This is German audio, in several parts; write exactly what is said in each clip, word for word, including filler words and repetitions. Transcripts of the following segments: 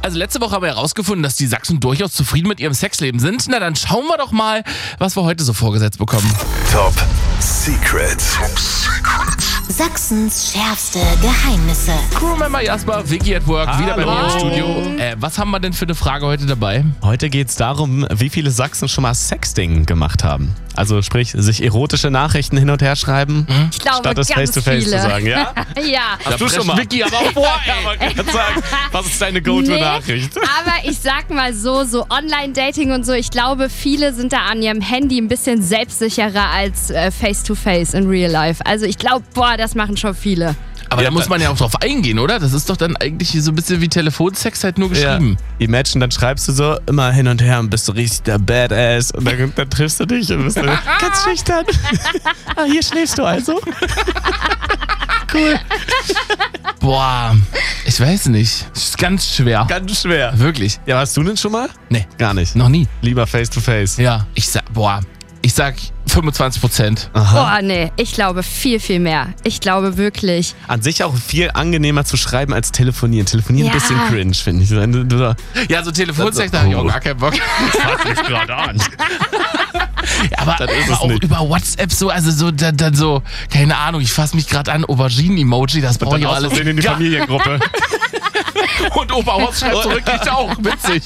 Also letzte Woche haben wir herausgefunden, dass die Sachsen durchaus zufrieden mit ihrem Sexleben sind. Na, dann schauen wir doch mal, was wir heute so vorgesetzt bekommen. Top Secret. Top Secret. Sachsens schärfste Geheimnisse. Crewmember Jasper, Vicky at Work, wieder bei mir im Hallo. Studio. Äh, was haben wir denn für eine Frage heute dabei? Heute geht es darum, wie viele Sachsen schon mal Sexting gemacht haben. Also sprich, sich erotische Nachrichten hin und her schreiben, Ich glaube, statt es ganz face-to-face viele. zu sagen. Ja? Ja. Hast du schon mal? Vicky aber auch vor, Ja, ey. man kann sagen, was ist deine Go-To-Nachricht? Nee, aber ich sag mal so, so Online-Dating und so, ich glaube, viele sind da an ihrem Handy ein bisschen selbstsicherer als äh, Face-to-Face in Real Life. Also ich glaube, boah, das machen schon viele. Aber Ja, da muss man ja auch drauf eingehen, oder? Das ist doch dann eigentlich so ein bisschen wie Telefonsex, halt nur geschrieben. Ja. Imagine, dann schreibst du so immer hin und her und bist so richtig der Badass und dann, dann triffst du dich und bist dann ganz schüchtern. Ah, hier schläfst du also. Cool. Boah, ich weiß nicht. Das ist ganz schwer. Ganz schwer. Wirklich. Ja, hast du denn schon mal? Nee, Gar nicht. noch nie. Lieber face-to-face. Ja, ich sag, boah, ich sag fünfundzwanzig Prozent. Aha. Boah, nee, ich glaube viel, viel mehr. Ich glaube wirklich. An sich auch viel angenehmer zu schreiben als telefonieren. Telefonieren ein Ja. bisschen cringe, finde ich. Wenn du, du da Ja, so Telefonsex, da hab ich auch gar keinen Bock. fass mich gerade an. Ja, aber, Das ist aber es auch nicht. über WhatsApp so, also so, dann, dann so, keine Ahnung, ich fasse mich gerade an, Auberginen-Emoji, das brauche Und ich dann auch aus alles. Versehen in die Ja. Familiengruppe. Und Opa Horst schreibt zurück, ich auch, witzig.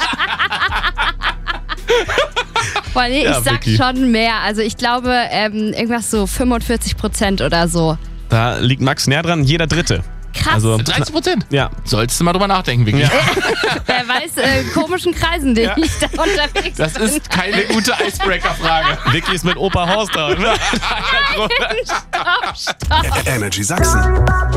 Boah, nee, Ja, ich sag Vicky. schon mehr. Also ich glaube, ähm, irgendwas so fünfundvierzig Prozent oder so. Da liegt Max näher dran, jeder Dritte. Krass. Also, dreißig Prozent. ja. Solltest du mal drüber nachdenken, Vicky. Ja. Wer weiß, äh, komischen Kreisen, die ich da unterwegs Das bin. ist keine gute Icebreaker-Frage. Vicky ist mit Opa Horst da. Stopp, stopp. Energy Sachsen.